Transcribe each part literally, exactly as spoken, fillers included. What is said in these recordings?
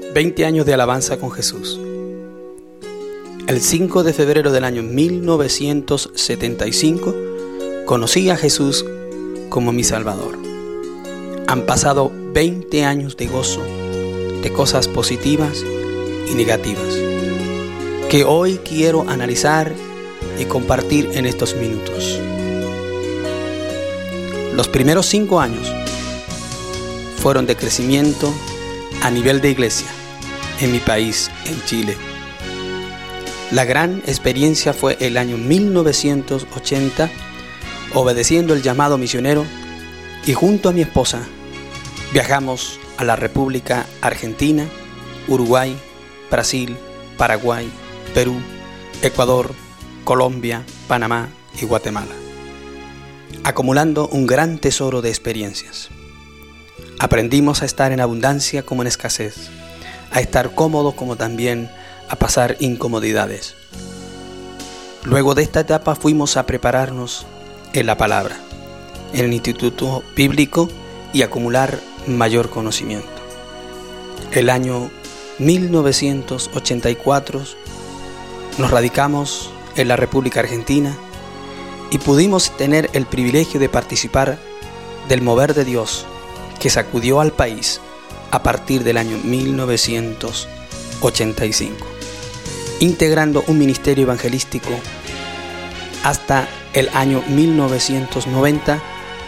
veinte años de alabanza con Jesús. El cinco de febrero del año mil novecientos setenta y cinco conocí a Jesús como mi Salvador. Han pasado veinte años de gozo, de cosas positivas y negativas, que hoy quiero analizar y compartir en estos minutos. Los primeros cinco años fueron de crecimiento a nivel de iglesia en mi país, en Chile. La gran experiencia fue el año mil novecientos ochenta, obedeciendo el llamado misionero, y junto a mi esposa viajamos a la República Argentina, Uruguay, Brasil, Paraguay, Perú, Ecuador, Colombia, Panamá y Guatemala, acumulando un gran tesoro de experiencias. Aprendimos a estar en abundancia como en escasez, a estar cómodos como también a pasar incomodidades. Luego de esta etapa fuimos a prepararnos en la palabra, en el instituto bíblico, y acumular mayor conocimiento. El año mil novecientos ochenta y cuatro nos radicamos en la República Argentina y pudimos tener el privilegio de participar del mover de Dios que sacudió al país a partir del año mil novecientos ochenta y cinco, integrando un ministerio evangelístico hasta el año mil novecientos noventa,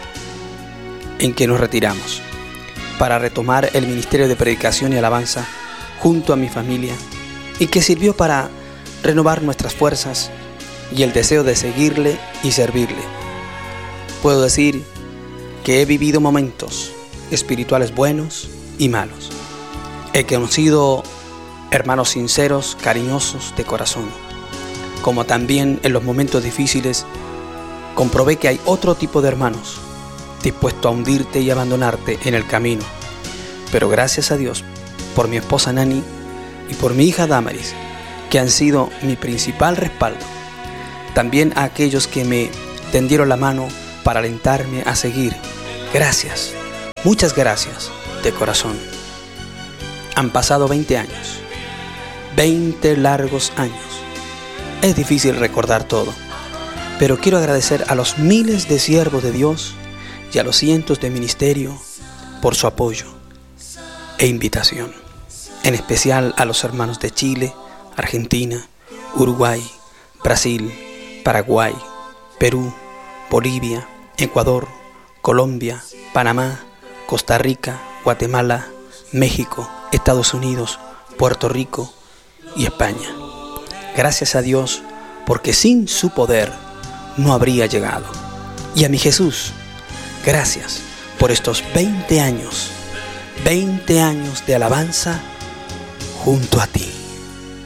en que nos retiramos para retomar el ministerio de predicación y alabanza junto a mi familia, y que sirvió para renovar nuestras fuerzas y el deseo de seguirle y servirle. Puedo decir que he vivido momentos espirituales buenos y malos. He conocido hermanos sinceros, cariñosos de corazón, como también en los momentos difíciles comprobé que hay otro tipo de hermanos dispuestos a hundirte y abandonarte en el camino. Pero gracias a Dios por mi esposa Nani y por mi hija Damaris, que han sido mi principal respaldo. También a aquellos que me tendieron la mano para alentarme a seguir. Gracias, muchas gracias de corazón. Han pasado veinte años, veinte largos años. Es difícil recordar todo, pero quiero agradecer a los miles de siervos de Dios y a los cientos de ministerio por su apoyo e invitación, en especial a los hermanos de Chile, Argentina, Uruguay, Brasil, Paraguay, Perú, Bolivia, Ecuador, Colombia, Panamá, Costa Rica, Guatemala, México, Estados Unidos, Puerto Rico y España. Gracias a Dios, porque sin su poder no habría llegado. Y a mi Jesús, gracias por estos veinte años, veinte años de alabanza junto a ti.